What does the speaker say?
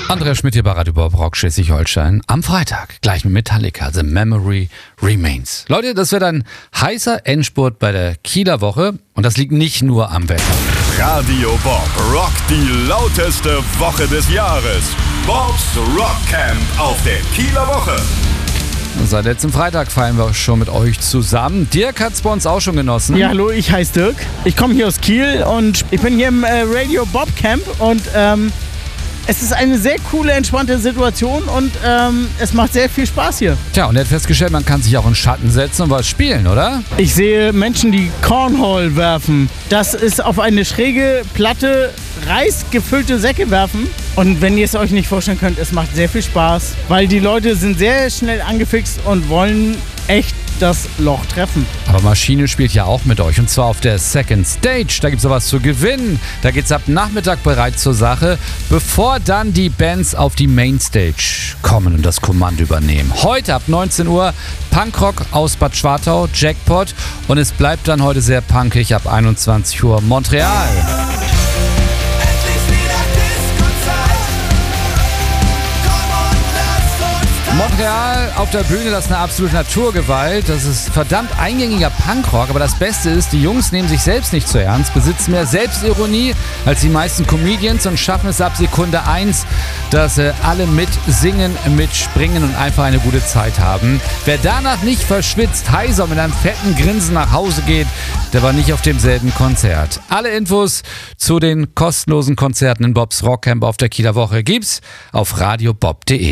Andreas Schmidt hier bei Radio Bob Rock Schleswig-Holstein. Am Freitag gleich mit Metallica, The Memory Remains. Leute, das wird ein heißer Endspurt bei der Kieler Woche und das liegt nicht nur am Wetter. Radio Bob rockt die lauteste Woche des Jahres. Bobs Rockcamp auf der Kieler Woche. Seit letztem Freitag feiern wir schon mit euch zusammen. Dirk hat es bei uns auch schon genossen. Ja, hallo, ich heiße Dirk. Ich komme hier aus Kiel und ich bin hier im Radio Bob Camp und es ist eine sehr coole, entspannte Situation und es macht sehr viel Spaß hier. Tja, und er hat festgestellt, man kann sich auch in Schatten setzen und was spielen, oder? Ich sehe Menschen, die Cornhole werfen. Das ist auf eine schräge Platte Reis gefüllte Säcke werfen. Und wenn ihr es euch nicht vorstellen könnt, es macht sehr viel Spaß, weil die Leute sind sehr schnell angefixt und wollen echt das Loch treffen. Aber Maschine spielt ja auch mit euch und zwar auf der Second Stage. Da gibt es sowas zu gewinnen. Da geht es ab Nachmittag bereits zur Sache, bevor dann die Bands auf die Mainstage kommen und das Kommando übernehmen. Heute ab 19 Uhr Punkrock aus Bad Schwartau, Jackpot, und es bleibt dann heute sehr punkig ab 21 Uhr Montreal. Montreal auf der Bühne, das ist eine absolute Naturgewalt. Das ist verdammt eingängiger Punkrock, aber das Beste ist, die Jungs nehmen sich selbst nicht zu ernst, besitzen mehr Selbstironie als die meisten Comedians und schaffen es ab Sekunde 1, dass alle mitsingen, mitspringen und einfach eine gute Zeit haben. Wer danach nicht verschwitzt, heiser mit einem fetten Grinsen nach Hause geht, der war nicht auf demselben Konzert. Alle Infos zu den kostenlosen Konzerten in Bobs Rockcamp auf der Kieler Woche gibt's auf radiobob.de.